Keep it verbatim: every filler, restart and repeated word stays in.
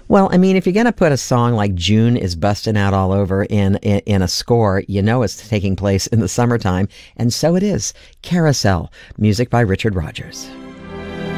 Well, I mean, if you're going to put a song like June is busting out all over in, in in a score, you know it's taking place in the summertime, and so it is. Carousel, music by Richard Rodgers.